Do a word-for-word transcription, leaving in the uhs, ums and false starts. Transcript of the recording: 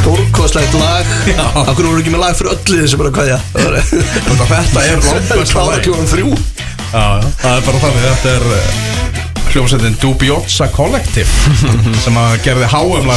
stórkostlegt lag. Akkur voru ekki með lag fyrir öllu þessu bara hvað, já. Þetta er langbesta lag. Klukkan þrjú. Já, það er bara þannig, þetta er hljómsveitin Dubiosa Collective sem að gerði H M-lag